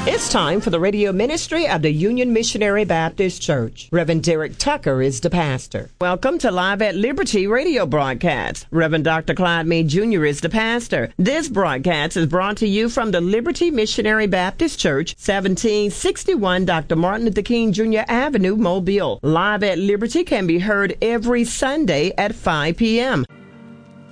It's time for the radio ministry of the Union Missionary Baptist Church. Reverend Derek Tucker is the pastor. Welcome to Live at Liberty radio broadcast. Reverend Dr. Clyde May Jr. is the pastor. This broadcast is brought to you from the Liberty Missionary Baptist Church, 1761 Dr. Martin Luther King Jr. Avenue, Mobile. Live at Liberty can be heard every Sunday at 5 p.m.